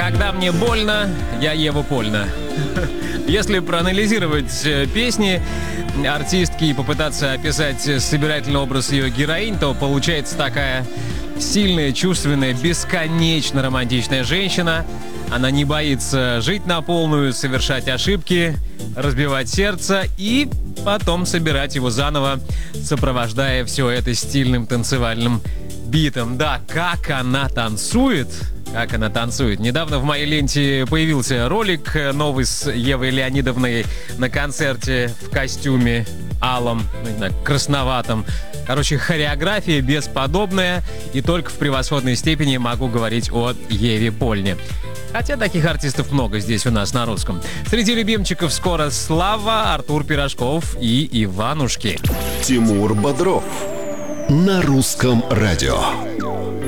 Когда мне больно, я Ева Польна. Если проанализировать песни артистки и попытаться описать собирательный образ ее героинь, то получается такая сильная, чувственная, бесконечно романтичная женщина. Она не боится жить на полную, совершать ошибки, разбивать сердце и потом собирать его заново, сопровождая все это стильным танцевальным битом. Да, как она танцует! Как она танцует. Недавно в моей ленте появился ролик новый с Евой Леонидовной на концерте в костюме алом, не знаю, красноватом. Короче, хореография бесподобная, и только в превосходной степени могу говорить о Еве Польне. Хотя таких артистов много здесь у нас на русском. Среди любимчиков скоро Слава, Артур Пирожков и Иванушки. Тимур Бодров на русском радио.